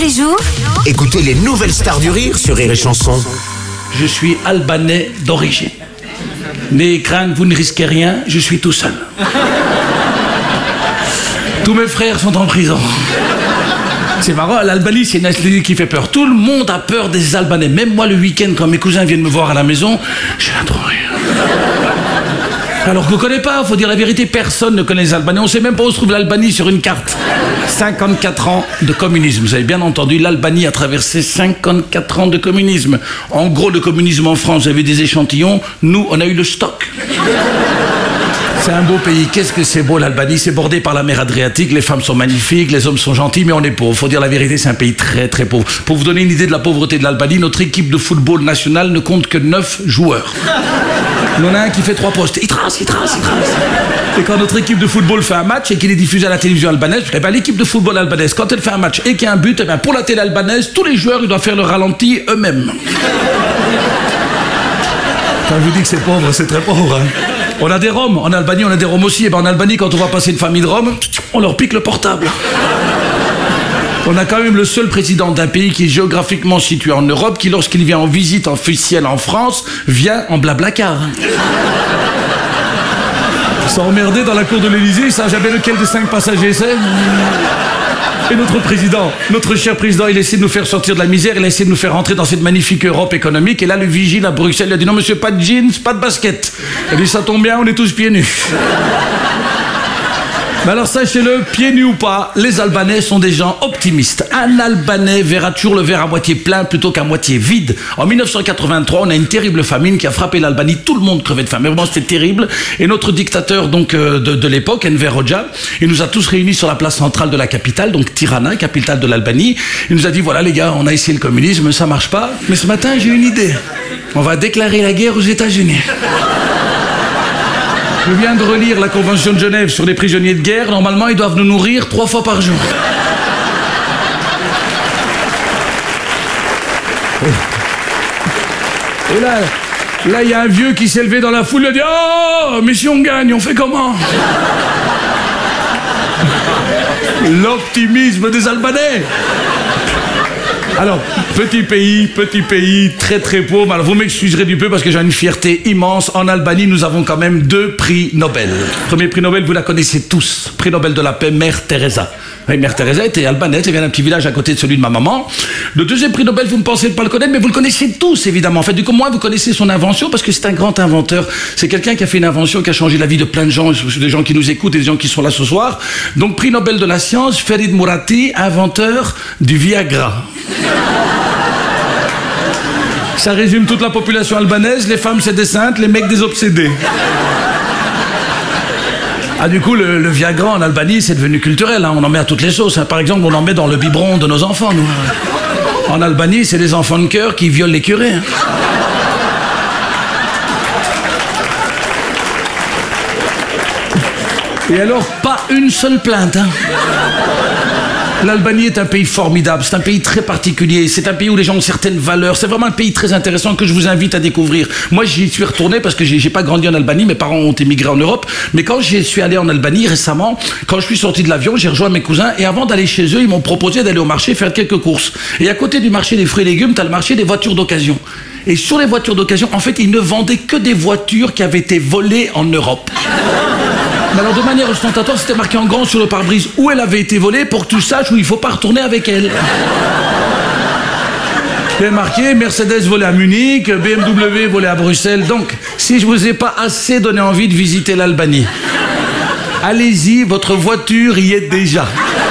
les jours, Écoutez les nouvelles stars du rire sur Rire et Chanson. Je suis albanais d'origine. N'ayez crainte, vous ne risquez rien, je suis tout seul. Tous mes frères sont en prison. C'est marrant, l'Albanie, c'est une nationalité qui fait peur. Tout le monde a peur des Albanais. Même moi, le week-end, quand mes cousins viennent me voir à la maison, j'ai la trop rien. Alors qu'on ne connaît pas, faut dire la vérité, personne ne connaît les Albanais. On ne sait même pas où se trouve l'Albanie sur une carte. 54 ans de communisme. Vous avez bien entendu, l'Albanie a traversé 54 ans de communisme. En gros, le communisme en France, vous avez des échantillons. Nous, on a eu le stock. C'est un beau pays. Qu'est-ce que c'est beau, l'Albanie. C'est bordé par la mer Adriatique. Les femmes sont magnifiques, les hommes sont gentils, mais on est pauvre. Faut dire la vérité, c'est un pays très très pauvre. Pour vous donner une idée de la pauvreté de l'Albanie, notre équipe de football nationale ne compte que 9 joueurs. Il y en a un qui fait 3 postes. Il trace. Et quand notre équipe de football fait un match et qu'il est diffusé à la télévision albanaise, eh ben, l'équipe de football albanaise, quand elle fait un match et qu'il y a un but, eh ben, pour la télé albanaise, tous les joueurs ils doivent faire le ralenti eux-mêmes. Quand je vous dis que c'est pauvre, c'est très pauvre. Hein. On a des Roms. En Albanie, on a des Roms aussi. Et ben, en Albanie, quand on va passer une famille de Roms, on leur pique le portable. On a quand même le seul président d'un pays qui est géographiquement situé en Europe, qui, lorsqu'il vient en visite officielle en France, vient en blablacar. Ils sont emmerdés dans la cour de l'Élysée, ils ne savent jamais lequel des 5 passagers c'est. Et notre président, notre cher président, il essaie de nous faire sortir de la misère, il essaie de nous faire rentrer dans cette magnifique Europe économique. Et là, le vigile à Bruxelles, il a dit non monsieur, pas de jeans, pas de basket. Il a dit ça tombe bien, on est tous pieds nus. Mais alors sachez-le, pieds nus ou pas, les Albanais sont des gens optimistes. Un Albanais verra toujours le verre à moitié plein plutôt qu'à moitié vide. En 1983, on a une terrible famine qui a frappé l'Albanie. Tout le monde crevait de faim. Mais vraiment, c'était terrible. Et notre dictateur donc de l'époque, Enver Hoxha, il nous a tous réunis sur la place centrale de la capitale, donc Tirana, capitale de l'Albanie. Il nous a dit, voilà les gars, on a essayé le communisme, ça marche pas. Mais ce matin, j'ai une idée. On va déclarer la guerre aux États-Unis. Je viens de relire la Convention de Genève sur les prisonniers de guerre. Normalement, ils doivent nous nourrir 3 fois par jour. Et là, il y a un vieux qui s'est levé dans la foule. Il a dit « Oh, mais si on gagne, on fait comment ?» L'optimisme des Albanais. Alors, petit pays, très très pauvre. Alors, vous m'excuserez du peu parce que j'ai une fierté immense. En Albanie, nous avons quand même 2 prix Nobel. Premier prix Nobel, vous la connaissez tous. Prix Nobel de la paix, Mère Teresa. Oui, Mère Teresa était albanaise, elle vient d'un petit village à côté de celui de ma maman. Le deuxième prix Nobel, vous ne pensez pas le connaître, mais vous le connaissez tous, évidemment. En fait, du coup, moi, vous connaissez son invention parce que c'est un grand inventeur. C'est quelqu'un qui a fait une invention qui a changé la vie de plein de gens, des gens qui nous écoutent et des gens qui sont là ce soir. Donc, prix Nobel de la science, Ferid Mourati, inventeur du Viagra. Ça résume toute la population albanaise, les femmes c'est des saintes, les mecs des obsédés. Ah du coup le Viagra en Albanie c'est devenu culturel, hein. On en met à toutes les sauces, hein. Par exemple on en met dans le biberon de nos enfants nous. En Albanie c'est les enfants de cœur qui violent les curés, hein. Et alors pas une seule plainte, hein. L'Albanie est un pays formidable, c'est un pays très particulier, c'est un pays où les gens ont certaines valeurs, c'est vraiment un pays très intéressant que je vous invite à découvrir. Moi j'y suis retourné parce que j'ai pas grandi en Albanie, mes parents ont émigré en Europe, mais quand j'y suis allé en Albanie récemment, quand je suis sorti de l'avion, j'ai rejoint mes cousins et avant d'aller chez eux, ils m'ont proposé d'aller au marché faire quelques courses. Et à côté du marché des fruits et légumes, t'as le marché des voitures d'occasion. Et sur les voitures d'occasion, en fait, ils ne vendaient que des voitures qui avaient été volées en Europe. Mais alors de manière ostentatoire, c'était marqué en grand sur le pare-brise où elle avait été volée pour que tu saches où il ne faut pas retourner avec elle. Il y a marqué Mercedes volée à Munich, BMW volée à Bruxelles. Donc, si je vous ai pas assez donné envie de visiter l'Albanie, allez-y, votre voiture y est déjà.